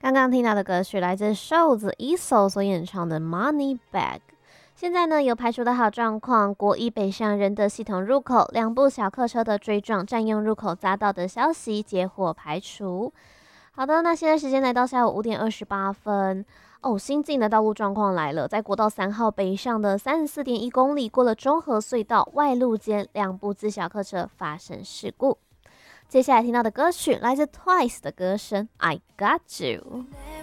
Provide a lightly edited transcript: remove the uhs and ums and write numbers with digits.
刚刚听到的歌曲来自瘦子 ESO 所演唱的 Money Bag。现在呢，有排除的好状况，国一北上仁德系统入口两部小客车的追撞占用入口匝道的消息皆获排除。好的，那现在时间来到下午5点28分。哦，新进的道路状况来了，在国道3号北上的34.1公里，过了中和隧道外路间，两部自小客车发生事故。接下来听到的歌曲来自 Twice 的歌声《I Got You》。